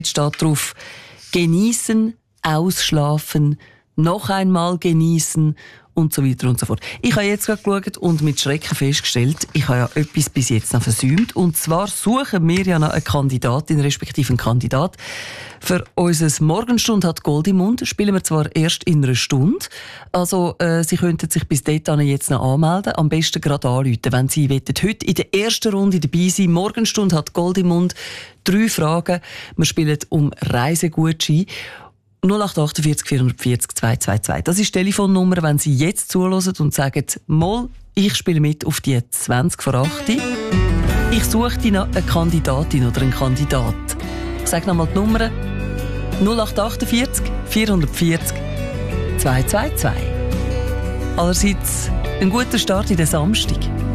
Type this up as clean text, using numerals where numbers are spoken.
Steht drauf: genießen, ausschlafen, noch einmal genießen und so weiter und so fort. Ich habe jetzt gerade geschaut und mit Schrecken festgestellt, ich habe ja etwas bis jetzt noch versäumt. Und zwar suchen wir ja noch eine Kandidatin, respektive einen Kandidat. Für unsere Morgenstunde hat Gold im Mund. Spielen wir zwar erst in einer Stunde. Also, Sie könnten sich bis dahin jetzt noch anmelden. Am besten gerade anrufen, wenn Sie heute in der ersten Runde dabei sein. Morgenstunde hat Gold im Mund. 3 Fragen. Wir spielen um Reisegutschein. 0848 440 222. Das ist die Telefonnummer, wenn Sie jetzt zuhören und sagen, «Moll, ich spiele mit auf die 20 vor 8. Ich suche dir noch eine Kandidatin oder einen Kandidat.» Ich sage nochmal die Nummer: 0848 440 222. Allerseits ein guter Start in den Samstag.